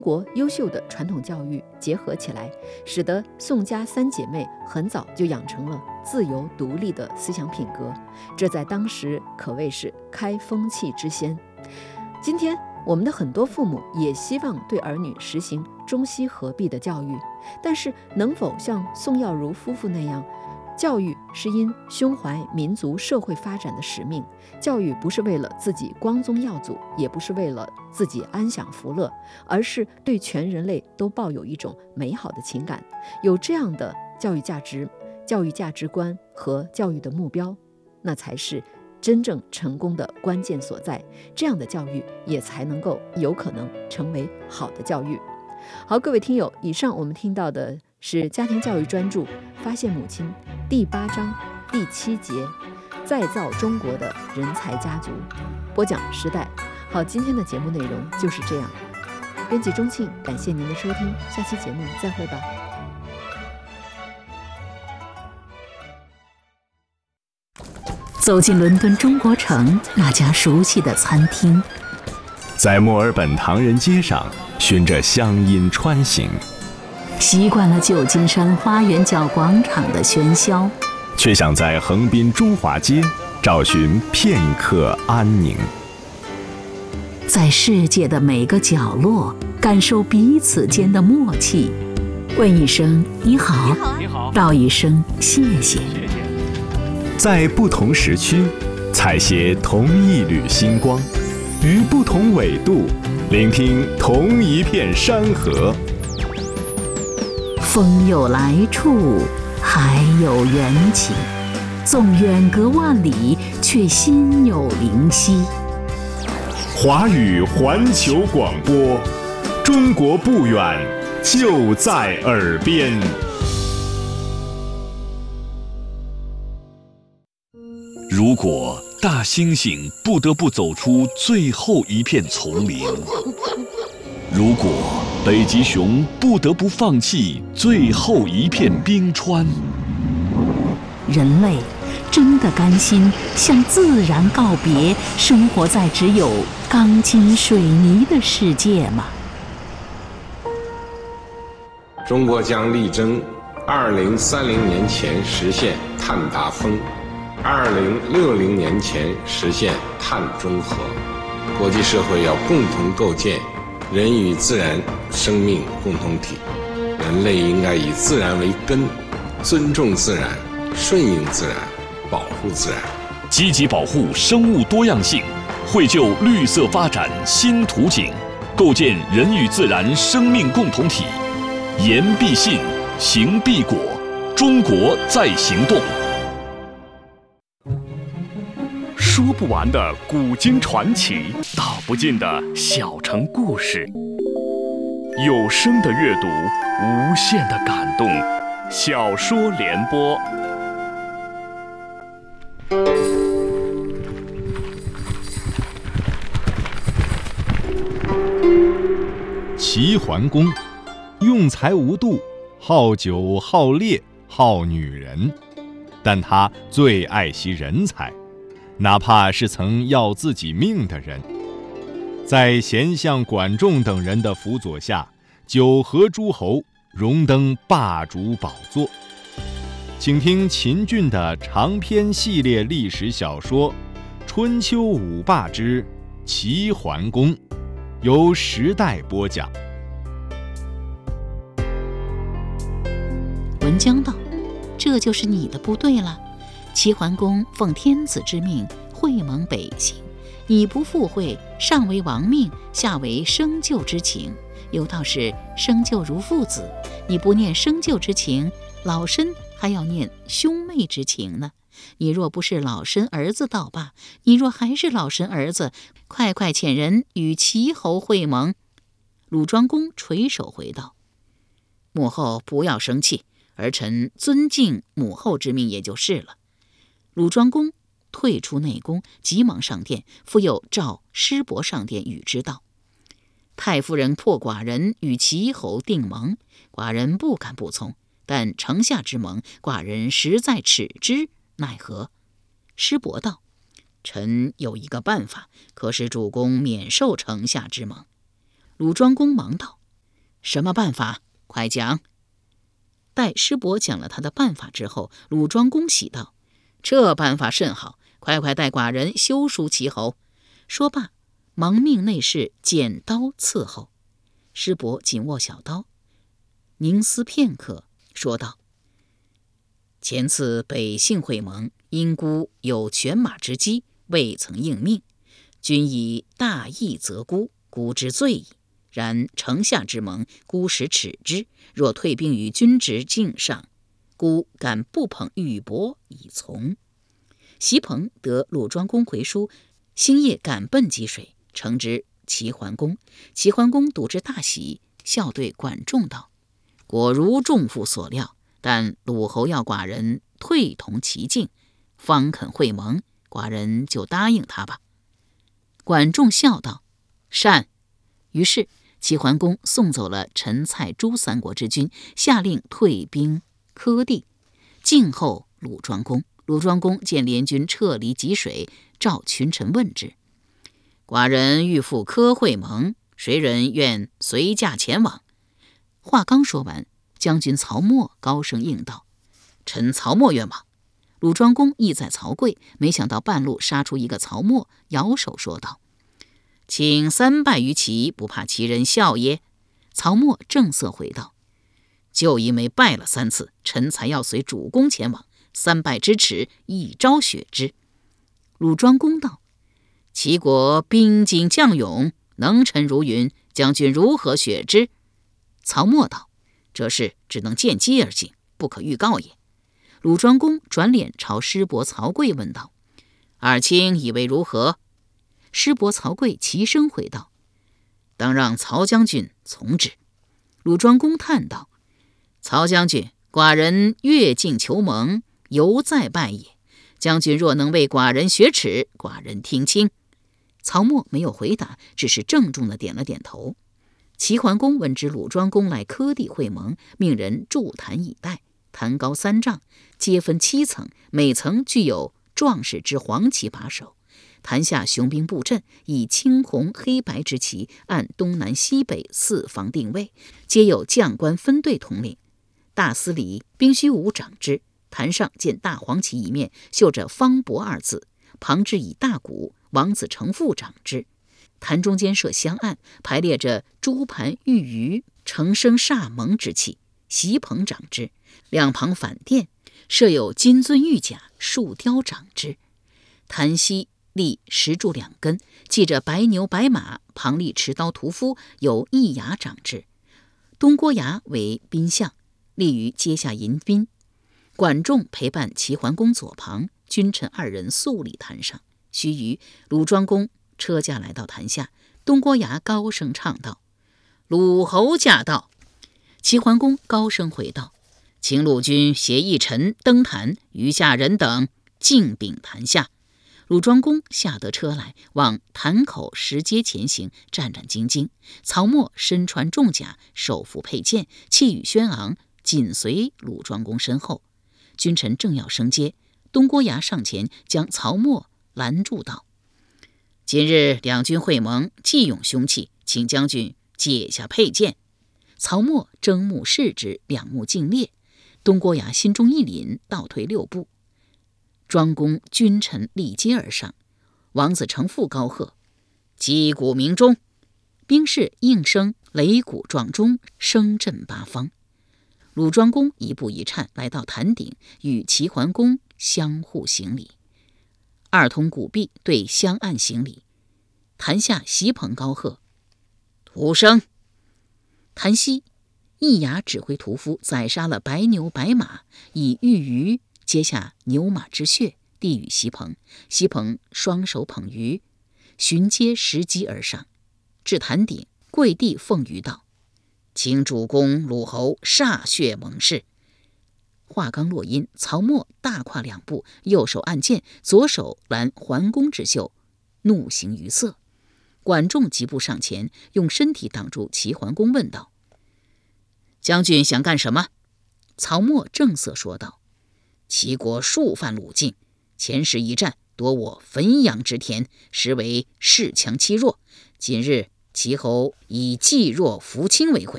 国优秀的传统教育结合起来，使得宋家三姐妹很早就养成了自由独立的思想品格，这在当时可谓是开风气之先。今天我们的很多父母也希望对儿女实行中西合璧的教育，但是能否像宋耀如夫妇那样，教育是因胸怀民族社会发展的使命，教育不是为了自己光宗耀祖，也不是为了自己安享福乐，而是对全人类都抱有一种美好的情感，有这样的教育价值、教育价值观和教育的目标，那才是真正成功的关键所在，这样的教育也才能够有可能成为好的教育。好，各位听友，以上我们听到的是家庭教育专著《发现母亲》第8章第7节，再造中国的人才家族，播讲时代。好，今天的节目内容就是这样。编辑钟庆，感谢您的收听，下期节目再会吧。 走进伦敦中国城那家熟悉的餐厅， 在墨尔本唐人街上循着乡音穿行， 习惯了旧金山花园角广场的喧嚣， 却想在横滨中华街找寻片刻安宁。 在世界的每个角落感受彼此间的默契，问一声你好， 你好， 道一声谢谢。 在不同时区采撷同一缕星光，于不同纬度聆听同一片山河。 风有来处，海有缘起，纵远隔万里，却心有灵犀。 华语环球广播，中国不远，就在耳边。 如果大猩猩不得不走出最后一片丛林，如果北极熊不得不放弃最后一片冰川， 人类真的甘心向自然告别，生活在只有钢筋水泥的世界吗？ 中国将力争2030年前实现碳达峰，2060年前实现碳中和。国际社会要共同构建人与自然生命共同体，人类应该以自然为根，尊重自然，顺应自然，保护自然， 积极保护生物多样性，绘就绿色发展新图景，构建人与自然生命共同体。言必信，行必果，中国在行动。 说不完的古今传奇，道不尽的小城故事，有声的阅读，无限的感动。小说联播。 齐桓公用才无度，好酒好猎好女人，但他最爱惜人才，哪怕是曾要自己命的人。在贤相管仲等人的辅佐下，9合诸侯，荣登霸主宝座。请听秦俊的长篇系列历史小说《春秋五霸之齐桓公》，由时代播讲。 文姜道：“这就是你的部队了。齐桓公奉天子之命会盟北行，你不赴会，上为王命，下为生救之情。有道是生救如父子，你不念生救之情，老身还要念兄妹之情呢。你若不是老身儿子倒罢，你若还是老身儿子，快快遣人与齐侯会盟。”鲁庄公垂手回道：“母后不要生气，儿臣尊敬母后之命也就是了。”鲁庄公退出内宫，急忙上殿，复又召师伯上殿与之道：“太夫人迫寡人与齐侯订盟，寡人不敢不从，但城下之盟，寡人实在耻之，奈何？”师伯道：“臣有一个办法，可使主公免受城下之盟。”鲁庄公忙道：“ 什么办法？快讲。待师伯讲了他的办法之后，鲁庄公喜道：这办法甚好，快快带寡人修梳其喉。说罢，忙命内侍剪刀伺候。师伯紧握小刀，凝思片刻，说道：前次北杏会盟，因孤有犬马之机，未曾应命，君以大义责孤，孤之罪矣。然城下之盟，孤实耻之，若退兵于君职境上，孤敢不捧玉帛以从。席鹏得鲁庄公回书，星夜赶奔济水，呈之齐桓公。齐桓公睹之大喜，笑对管仲道：果如仲父所料，但鲁侯要寡人退同其境，方肯会盟，寡人就答应他吧。管仲笑道：善。于是齐桓公送走了陈、蔡、朱三国之君，下令退兵柯地，静候鲁庄公。鲁庄公见联军撤离济水，召群臣问之：寡人欲赴柯会盟，谁人愿随驾前往？话刚说完，将军曹沫高声应道：臣曹沫愿往。鲁庄公意在曹刿，没想到半路杀出一个曹沫，摇手说道：请3拜于齐，不怕齐人笑耶？曹沫正色回道：就因为拜了3次，臣才要随主公前往，3拜之耻，一朝雪之。鲁庄公道：齐国兵精将勇，能臣如云，将军如何雪之？曹沫道：这事只能见机而行，不可预告也。鲁庄公转脸朝师伯曹刿问道：二卿以为如何？师伯曹刿齐声回道：当让曹将军从之。鲁庄公叹道：曹将军，寡人越境求盟，犹在拜也。将军若能为寡人雪耻，寡人听清。曹沫没有回答，只是郑重地点了点头。齐桓公闻知鲁庄公来柯地会盟，命人筑坛以待，坛高3丈，皆分7层，每层具有壮士之黄旗把守。坛下雄兵布阵，以青红黑白之旗按东南西北4方定位，皆有将官分队统领。大司礼兵须武掌之，坛上见大黄旗一面绣着方伯2字，旁置以大鼓，王子成父掌之。坛中间设香案，排列着朱盘玉鱼，成生煞蒙之气，席棚掌之。两旁反殿设有金樽玉甲，树雕掌之。坛西立石柱2根，系着白牛白马，旁立持刀屠夫，有一牙掌之。东郭牙为宾相，立于阶下迎宾。管仲陪伴齐桓公左旁，君臣2人肃立坛上。须臾，鲁庄公车驾来到坛下，东郭牙高声唱道：鲁侯驾到。齐桓公高声回道：请鲁君携一臣登坛，余下人等敬禀坛下。鲁庄公下得车来，往坛口石阶前行，战战兢兢。曹沫身穿重甲，手扶佩剑，气宇轩昂，紧随鲁庄公身后。君臣正要升阶，东郭牙上前将曹沫拦住道：今日两军会盟，既勇凶气，请将军解下佩剑。曹沫睁目视之，两目尽裂。东郭牙心中一凛，倒退6步。庄公君臣立阶而上，王子成父高喝：击鼓鸣钟！兵士应声擂鼓撞钟，声震8方。鲁庄公一步一颤来到坛顶，与齐桓公相互行礼。2同鼓壁对相按行礼。坛下席棚高喝：徒生！坛西一牙指挥屠夫宰杀了白牛白马，以玉鱼接下牛马之血，递与席棚。席棚双手捧鱼，循阶拾击而上，至坛顶，跪地奉鱼道：请主公鲁侯歃血盟誓。话刚落音，曹沫大跨2步，右手按剑，左手拦桓公之袖，怒形于色。管仲急步上前，用身体挡住齐桓公，问道：将军想干什么？曹沫正色说道：齐国数犯鲁境，前时一战夺我汾阳之田，实为恃强欺弱。今日齐侯以济弱扶倾为惠，